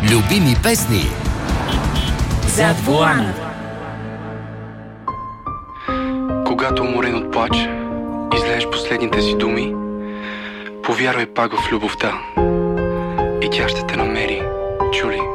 Любими песни. Зад волана. Когато уморен от плач, излееш последните си думи, повярвай пак в любовта и тя ще те намери, чули.